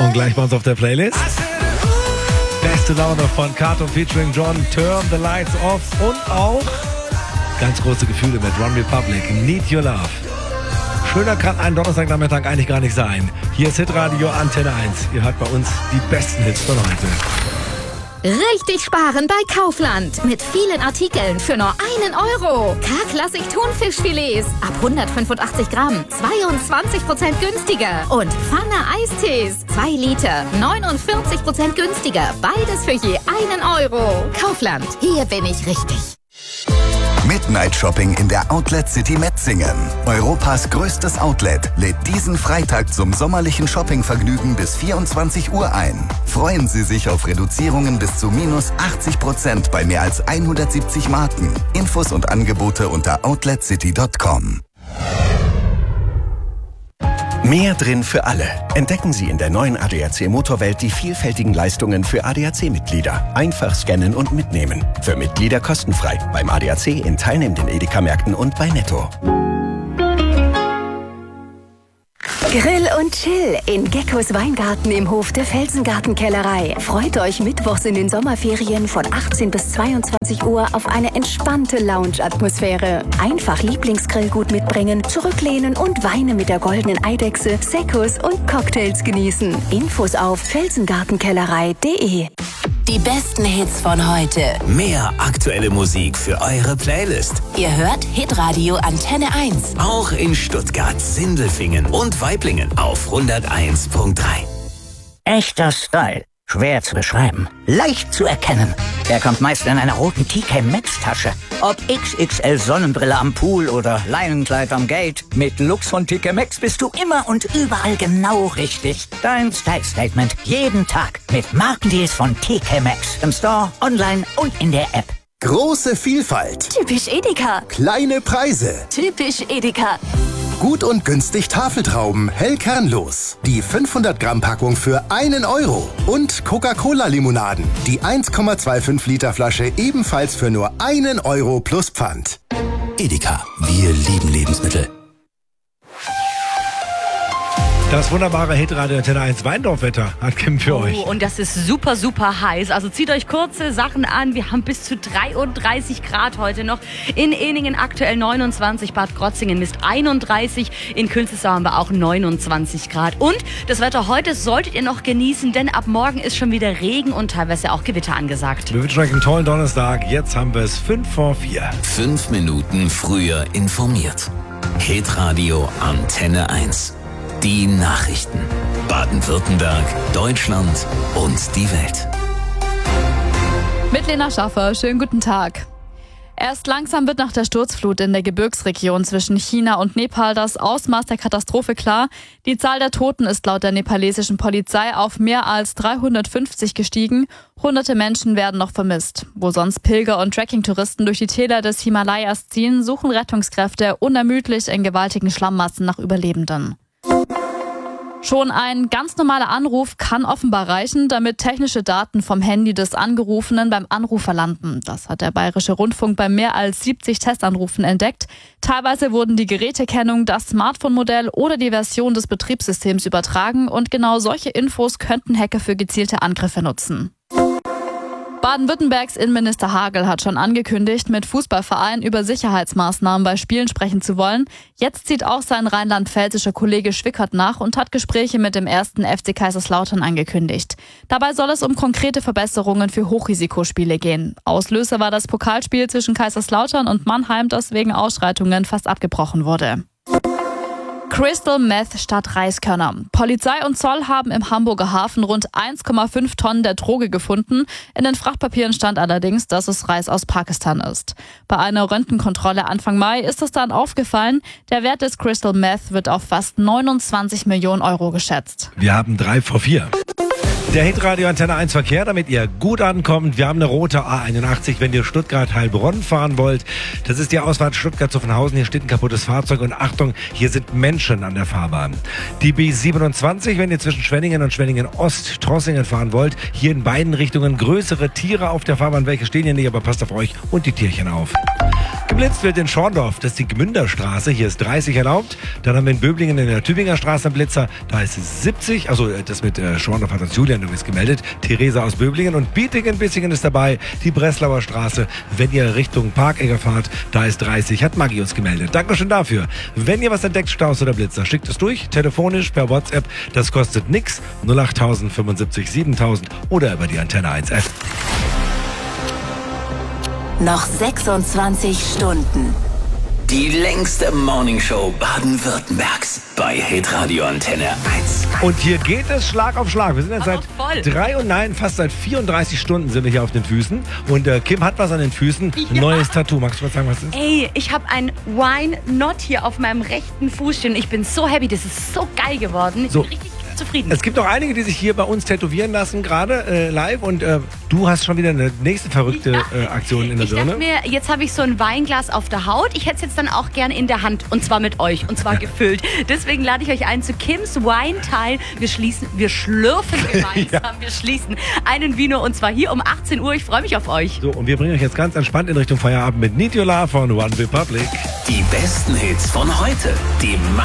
Und gleich bei uns auf der Playlist beste Laune von Kato featuring John, Turn the Lights Off und auch ganz große Gefühle mit One Republic, Need Your Love. Schöner kann ein Donnerstagnachmittag eigentlich gar nicht sein. Hier ist Hitradio Antenne 1. Ihr hört bei uns die besten Hits von heute. Richtig sparen bei Kaufland. Mit vielen Artikeln für nur 1 Euro. K-Klassik Thunfischfilets ab 185 Gramm. 22% günstiger. Und Pfanne Eistees. 2 Liter. 49% günstiger. Beides für je 1 Euro. Kaufland. Hier bin ich richtig. Midnight Shopping in der Outlet City Metzingen. Europas größtes Outlet lädt diesen Freitag zum sommerlichen Shoppingvergnügen bis 24 Uhr ein. Freuen Sie sich auf Reduzierungen bis zu -80% bei mehr als 170 Marken. Infos und Angebote unter outletcity.com. Mehr drin für alle. Entdecken Sie in der neuen ADAC Motorwelt die vielfältigen Leistungen für ADAC-Mitglieder. Einfach scannen und mitnehmen. Für Mitglieder kostenfrei. Beim ADAC in teilnehmenden Edeka-Märkten und bei Netto. Grill und Chill in Geckos Weingarten im Hof der Felsengartenkellerei. Freut euch mittwochs in den Sommerferien von 18 bis 22 Uhr auf eine entspannte Lounge-Atmosphäre. Einfach Lieblingsgrillgut mitbringen, zurücklehnen und Weine mit der goldenen Eidechse, Seccos und Cocktails genießen. Infos auf felsengartenkellerei.de. Die besten Hits von heute. Mehr aktuelle Musik für eure Playlist. Ihr hört Hitradio Antenne 1. Auch in Stuttgart, Sindelfingen und Waiblingen auf 101.3. Echter Style. Schwer zu beschreiben. Leicht zu erkennen. Er kommt meist in einer roten TK Maxx Tasche. Ob XXL Sonnenbrille am Pool oder Leinenkleid am Gate. Mit Lux von TK Maxx bist du immer und überall genau richtig. Dein Style Statement jeden Tag mit Markendeals von TK Maxx. Im Store, online und in der App. Große Vielfalt. Typisch Edeka. Kleine Preise. Typisch Edeka. Gut und günstig Tafeltrauben, hell kernlos. Die 500 Gramm Packung für 1 Euro. Und Coca-Cola-Limonaden. Die 1,25 Liter Flasche ebenfalls für nur 1 Euro plus Pfand. Edeka, wir lieben Lebensmittel. Das wunderbare Hitradio Antenne 1 Weindorfwetter hat Kim für euch. Und das ist super, super heiß. Also zieht euch kurze Sachen an. Wir haben bis zu 33 Grad heute noch. In Ehningen aktuell 29, Bad Krotzingen misst 31. In Künzelsau haben wir auch 29 Grad. Und das Wetter heute solltet ihr noch genießen, denn ab morgen ist schon wieder Regen und teilweise auch Gewitter angesagt. Wir wünschen euch einen tollen Donnerstag. Jetzt haben wir es 3:55. 5 Minuten früher informiert. Hitradio Antenne 1. Die Nachrichten. Baden-Württemberg, Deutschland und die Welt. Mit Lena Schaffer, schönen guten Tag. Erst langsam wird nach der Sturzflut in der Gebirgsregion zwischen China und Nepal das Ausmaß der Katastrophe klar. Die Zahl der Toten ist laut der nepalesischen Polizei auf mehr als 350 gestiegen. Hunderte Menschen werden noch vermisst. Wo sonst Pilger und Trekkingtouristen durch die Täler des Himalayas ziehen, suchen Rettungskräfte unermüdlich in gewaltigen Schlammmassen nach Überlebenden. Schon ein ganz normaler Anruf kann offenbar reichen, damit technische Daten vom Handy des Angerufenen beim Anrufer landen. Das hat der Bayerische Rundfunk bei mehr als 70 Testanrufen entdeckt. Teilweise wurden die Gerätekennung, das Smartphone-Modell oder die Version des Betriebssystems übertragen und genau solche Infos könnten Hacker für gezielte Angriffe nutzen. Baden-Württembergs Innenminister Hagel hat schon angekündigt, mit Fußballvereinen über Sicherheitsmaßnahmen bei Spielen sprechen zu wollen. Jetzt zieht auch sein rheinland-pfälzischer Kollege Schwickert nach und hat Gespräche mit dem 1. FC Kaiserslautern angekündigt. Dabei soll es um konkrete Verbesserungen für Hochrisikospiele gehen. Auslöser war das Pokalspiel zwischen Kaiserslautern und Mannheim, das wegen Ausschreitungen fast abgebrochen wurde. Crystal Meth statt Reiskörner. Polizei und Zoll haben im Hamburger Hafen rund 1,5 Tonnen der Droge gefunden. In den Frachtpapieren stand allerdings, dass es Reis aus Pakistan ist. Bei einer Röntgenkontrolle Anfang Mai ist es dann aufgefallen, der Wert des Crystal Meth wird auf fast 29 Millionen Euro geschätzt. Wir haben 3:04. Der Hitradio Antenne 1 Verkehr, damit ihr gut ankommt. Wir haben eine rote A81, wenn ihr Stuttgart-Heilbronn fahren wollt. Das ist die Ausfahrt Stuttgart-Zuffenhausen. Hier steht ein kaputtes Fahrzeug und Achtung, hier sind Menschen an der Fahrbahn. Die B27, wenn ihr zwischen Schwenningen und Schwenningen-Ost-Trossingen fahren wollt. Hier in beiden Richtungen größere Tiere auf der Fahrbahn. Welche stehen hier nicht, aber passt auf euch und die Tierchen auf. Geblitzt wird in Schorndorf, das ist die Gmünderstraße, hier ist 30 erlaubt. Dann haben wir in Böblingen in der Tübinger Straße einen Blitzer, da ist es 70. Also das mit Schorndorf hat uns Julian übrigens gemeldet. Theresa aus Böblingen und Bietingen-Bissingen ist dabei. Die Breslauer Straße, wenn ihr Richtung Parkegger fahrt, da ist 30, hat Maggie uns gemeldet. Dankeschön dafür. Wenn ihr was entdeckt, Staus oder Blitzer, schickt es durch, telefonisch, per WhatsApp, das kostet nix, 08000 75 7000 oder über die Antenne 1 App. Noch 26 Stunden. Die längste Morningshow Baden-Württembergs bei Hitradio Antenne 1. Und hier geht es Schlag auf Schlag. Wir sind jetzt fast seit 34 Stunden sind wir hier auf den Füßen. Und Kim hat was an den Füßen. Ja. Neues Tattoo. Magst du was sagen, was das ist? Ey, ich habe ein Wine Not hier auf meinem rechten Fuß stehen. Ich bin so happy. Das ist so geil geworden. Ich bin richtig zufrieden. Es gibt auch einige, die sich hier bei uns tätowieren lassen, gerade live. Und du hast schon wieder eine nächste verrückte Aktion in der Birne. Ich dachte mir, jetzt habe ich so ein Weinglas auf der Haut. Ich hätte es jetzt dann auch gerne in der Hand. Und zwar mit euch. Und zwar gefüllt. Deswegen lade ich euch ein zu Kims Wine-Teil. Wir schlürfen gemeinsam. Wir schließen einen Vino. Und zwar hier um 18 Uhr. Ich freue mich auf euch. So, und wir bringen euch jetzt ganz entspannt in Richtung Feierabend mit Need Your Love von One Republic. Die besten Hits von heute. Die